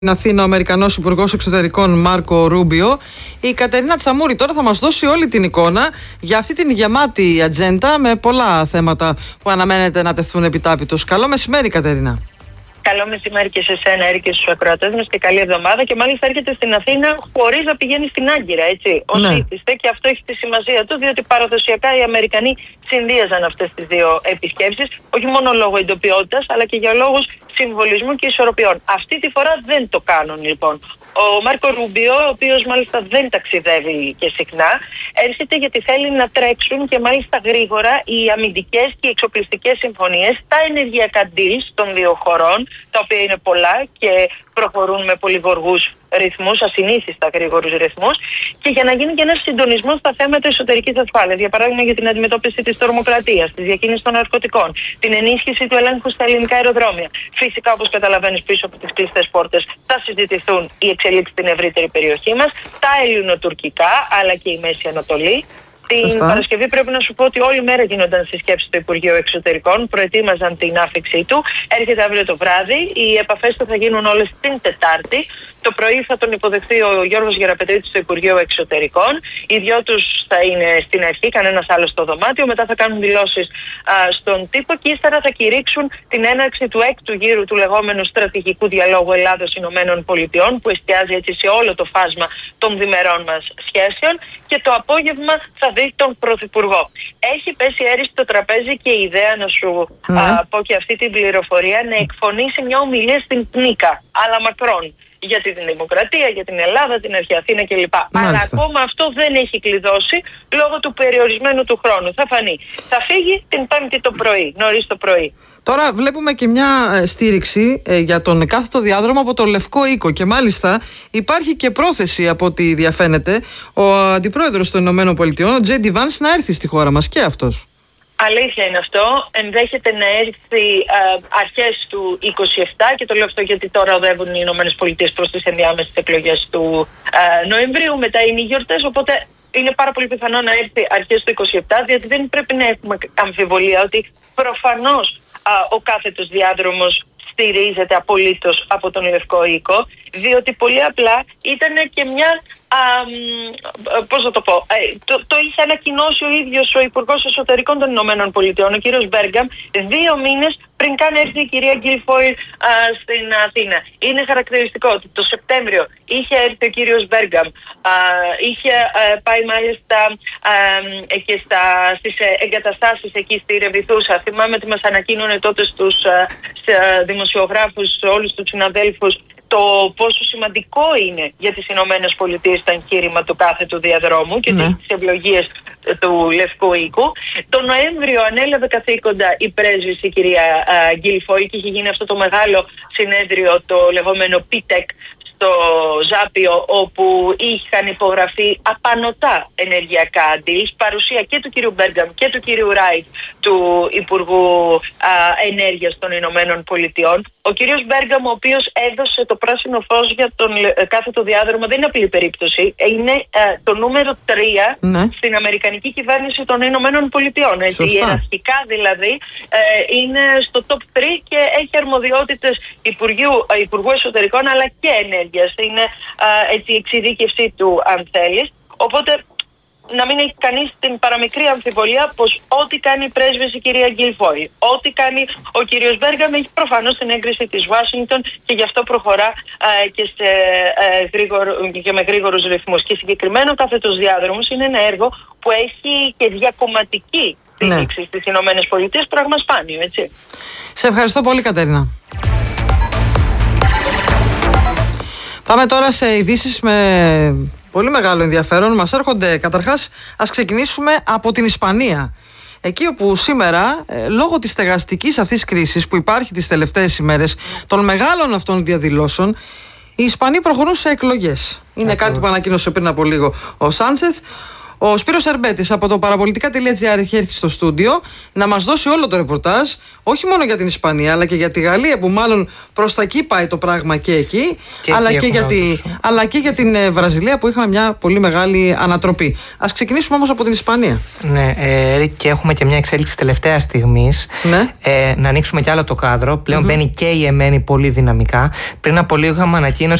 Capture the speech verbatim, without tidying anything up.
Στην Αθήνα ο Αμερικανός Υπουργός Εξωτερικών Μάρκο Ρούμπιο. Η Κατερίνα Τσαμούρη τώρα θα μας δώσει όλη την εικόνα για αυτή την γεμάτη ατζέντα με πολλά θέματα που αναμένεται να τεθούν επιτάπητος. Καλό μεσημέρι, Κατερίνα. Καλό μεσημέρι και σε σένα, Έρη, και στους ακροατές μας, και καλή εβδομάδα. Και μάλιστα έρχεται στην Αθήνα χωρίς να πηγαίνει στην Άγκυρα, έτσι. Ως Ναι. ήθιστε, και αυτό έχει τη σημασία του, διότι παραδοσιακά οι Αμερικανοί συνδύαζαν αυτές τις δύο επισκέψεις, όχι μόνο λόγω εντοπιότητας, αλλά και για λόγους συμβολισμού και ισορροπιών. Αυτή τη φορά δεν το κάνουν, λοιπόν. Ο Μάρκο Ρούμπιο, ο οποίος μάλιστα δεν ταξιδεύει και συχνά, έρχεται γιατί θέλει να τρέξουν και μάλιστα γρήγορα οι αμυντικές και οι εξοπλιστικές συμφωνίες, τα ενεργειακά deals των δύο χωρών, τα οποία είναι πολλά και προχωρούν με πολύ γοργούς ρυθμούς, ασυνήθιστα γρήγορους ρυθμούς, και για να γίνει και ένας συντονισμός στα θέματα εσωτερικής ασφάλειας. Για παράδειγμα, για την αντιμετώπιση της τρομοκρατίας, της διακίνησης των ναρκωτικών, την ενίσχυση του ελέγχου στα ελληνικά αεροδρόμια. Φυσικά, όπως καταλαβαίνεις, πίσω από τις κλειστές πόρτες θα συζητηθούν οι εξελίξεις στην ευρύτερη περιοχή μας, τα ελληνοτουρκικά αλλά και η Μέση Ανατολή. Την Σωστά. Παρασκευή πρέπει να σου πω ότι όλη μέρα γίνονταν συσκέψεις στο Υπουργείο Εξωτερικών, προετοίμαζαν την άφηξή του. Έρχεται αύριο το βράδυ, οι επαφές του θα γίνουν όλες την Τετάρτη. Το πρωί θα τον υποδεχθεί ο Γιώργος Γεραπετρίτης στο Υπουργείο Εξωτερικών. Οι δυο τους θα είναι στην αρχή, κανένας άλλος στο δωμάτιο. Μετά θα κάνουν δηλώσεις α, στον τύπο και ύστερα θα κηρύξουν την έναρξη του έκτου γύρου του λεγόμενου στρατηγικού διαλόγου Ελλάδος-Ηνωμένων Πολιτειών, που εστιάζει έτσι σε όλο το φάσμα των διμερών μας σχέσεων. Και το απόγευμα θα δει τον Πρωθυπουργό. Έχει πέσει, Έρη, στο τραπέζι και η ιδέα, να σου Ναι. α, πω και αυτή την πληροφορία, να εκφωνήσει μια ομιλία στην Πνίκα, αλλά Μακρόν, για την δημοκρατία, για την Ελλάδα, την Αρχαία Αθήνα κλπ. Αλλά ακόμα αυτό δεν έχει κλειδώσει λόγω του περιορισμένου του χρόνου. Θα φανεί. Θα φύγει την Πέμπτη το πρωί, νωρίς το πρωί. Τώρα βλέπουμε και μια ε, στήριξη ε, για τον κάθετο διάδρομο από το Λευκό Οίκο, και μάλιστα υπάρχει και πρόθεση, από ό,τι διαφαίνεται, ο αντιπρόεδρος των Ηνωμένων Πολιτειών, ο Τζέι Ντι Βάνς, να έρθει στη χώρα μας, και αυτός. Αλήθεια είναι αυτό. Ενδέχεται να έρθει ε, αρχές του είκοσι επτά, και το λέω αυτό γιατί τώρα οδεύουν οι Ηνωμένες Πολιτείες προς τις ενδιάμεσες εκλογές του ε, Νοεμβρίου. Μετά είναι οι γιορτές, οπότε είναι πάρα πολύ πιθανό να έρθει αρχές του είκοσι επτά, διότι δεν πρέπει να έχουμε αμφιβολία ότι προφανώς α, ο κάθετος διάδρομος στηρίζεται απολύτως από τον Λευκό Οίκο, διότι πολύ απλά ήταν και μια, α, πώς να το πω, ε, το, το είχε ανακοινώσει ο ίδιος ο Υπουργός Εσωτερικών των Ηνωμένων Πολιτειών, ο κύριος Μπέργκαμ, δύο μήνες πριν καν έρθει η κυρία Γκίλφοιλ στην Αθήνα. Είναι χαρακτηριστικό ότι το Σεπτέμβριο είχε έρθει ο κύριος Μπέργκαμ, α, είχε α, πάει μάλιστα α, και στα, στις εγκαταστάσεις εκεί στη Ρεβιθούσα. Θυμάμαι ότι μας ανακοίνωνε τότε στους α, δημοσιογράφους, όλους τους συναδέλφους, το πόσο σημαντικό είναι για τις Ηνωμένες Πολιτείες το εγχείρημα του κάθετου διαδρόμου και Ναι. τις ευλογίες του Λευκού Οίκου. Το Νοέμβριο ανέλαβε καθήκοντα η πρέσβης, η κυρία Γκίλφοιλ, και είχε γίνει αυτό το μεγάλο συνέδριο, το λεγόμενο πι τεκ, στο Ζάπιο, όπου είχαν υπογραφεί απανωτά ενεργειακά deals, παρουσία και του κύριου Μπέργκαμ και του κύριου Ράιτ, του Υπουργού α, Ενέργειας των Ηνωμένων Πολιτειών. Ο κύριος Μπέργκαμ, ο οποίος έδωσε το πράσινο φως για τον ε, κάθετο διάδρομο, δεν είναι απλή περίπτωση. Είναι ε, το νούμερο τρία Ναι. στην Αμερικανική κυβέρνηση των Ηνωμένων Πολιτειών. Έτσι, ιεραρχικά δηλαδή ε, είναι στο top τρία και έχει αρμοδιότητες Υπουργείου, ε, Υπουργού Εσωτερικών αλλά και Ενέργειας. Είναι ε, έτσι, η εξειδίκευσή του, αν θέλεις. Οπότε να μην έχει κανείς την παραμικρή αμφιβολία πως ό,τι κάνει η πρέσβης η κυρία Γκίλφοιλ, ό,τι κάνει ο κύριος Μπέργκαμ, έχει προφανώς την έγκριση της Ουάσιγκτον, και γι' αυτό προχωρά ε, και, σε, ε, γρήγορο, και με γρήγορους ρυθμούς. Και συγκεκριμένο κάθετος διάδρομος είναι ένα έργο που έχει και διακομματική στήριξη, ναι, στις Ηνωμένες Πολιτείες, πράγμα σπάνιο, έτσι. Σε ευχαριστώ πολύ, Κατερίνα. Πάμε τώρα σε ειδήσεις με πολύ μεγάλο ενδιαφέρον. Μας έρχονται καταρχάς, ας ξεκινήσουμε από την Ισπανία. Εκεί όπου σήμερα, ε, λόγω της στεγαστικής αυτής κρίσης που υπάρχει τις τελευταίες ημέρες, των μεγάλων αυτών διαδηλώσεων, οι Ισπανοί προχωρούν σε εκλογές. Είναι κάτι που ανακοίνωσε πριν από λίγο ο Σάντσεθ. Ο Σπύρος Ερμπέτης από το παραπολιτικά τελεία τζι άρ έχει έρθει στο στούντιο να μας δώσει όλο το ρεπορτάζ, όχι μόνο για την Ισπανία, αλλά και για τη Γαλλία, που μάλλον προς τα εκεί πάει το πράγμα και εκεί, και αλλά, εκεί και για τη, αλλά και για την Βραζιλία, που είχαμε μια πολύ μεγάλη ανατροπή. Ας ξεκινήσουμε όμως από την Ισπανία. Ναι, ε, και έχουμε και μια εξέλιξη τελευταία στιγμής. Ναι. Ε, να ανοίξουμε κι άλλο το κάδρο. Πλέον mm-hmm. μπαίνει και η Εμένη πολύ δυναμικά. Πριν από λίγο είχαμε ανακοίνωση